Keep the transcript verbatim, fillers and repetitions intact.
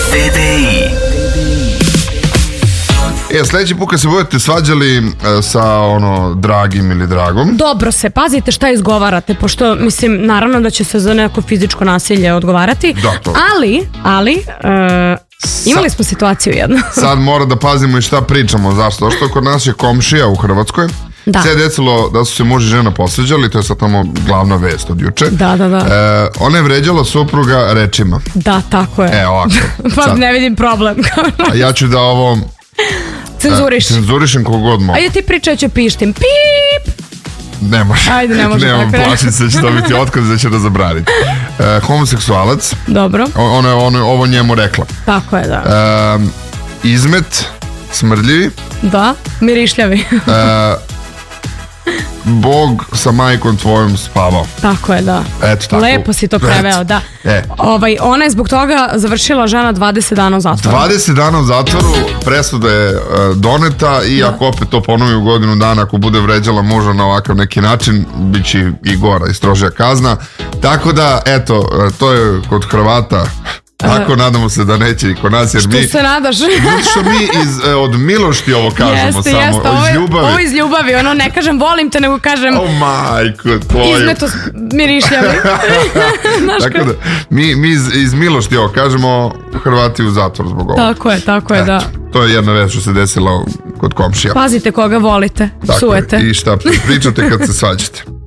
D D I. E, sledeći put kad se budete svađali e, sa ono dragim ili dragom, dobro se, pazite šta izgovarate, pošto mislim, naravno da će se za neko fizičko nasilje odgovarati, Da, to. ali, ali e, imali smo situaciju jednu. sad mora da pazimo i šta pričamo. Zašto? Što kod nas je komšija u Hrvatskoj. Da. Se je desilo da su se muž i žena posveđali, to je sad tamo glavna vest od juče. Da, da, da. E, ona je vređala supruga rečima. Da, tako je. E, ovako. Pa sad. ne vidim problem. A ja ću da ovo Cenzuriš. e, cenzurišem kogod mogu. Ajde ti pričaj, ću pištim. Pip! Ne može. Ajde, ne može Nemam, tako. plašim se da će dobiti otkaz, da će da zabraniti. E, homoseksualac, Dobro, ona je ono, ovo njemu rekla. tako je, da. E, izmet, smrdljivi, Da, mirišljavi. e, Bog sa majkom tvojom spavao. Tako je, da. Eto tako. Lepo si to preveo, Eto. da. E. Ovaj, ona je zbog toga završila žena dvadeset dana u zatvoru. dvadeset dana u zatvoru, presuda je e, doneta i ako opet to ponovi u godinu dana, ako bude vređala muža na ovakav neki način, bit će i gora i strožija kazna. Tako da, eto, e, to je kod Hrvata. Tako nadamo se da neće i kod nas, jer mi... Tu se nadaš. Zato što mi iz, e, od milošti ovo kažemo. Jeste, samo, jeste, od ovo, je- ljubavi. ovo iz ljubavi, ono ne kažem volim te, nego kažem O majko tvoju. izmeto mirišljavi. Znaš Tako kako? da, mi, mi iz, iz milošti ovo kažemo, Hrvati u zatvor zbog ovoga. Tako je, tako je, da. To je jedna vez što se desila kod komšija. Pazite koga volite, Tako je. psujete. I šta pričate kad se svađate.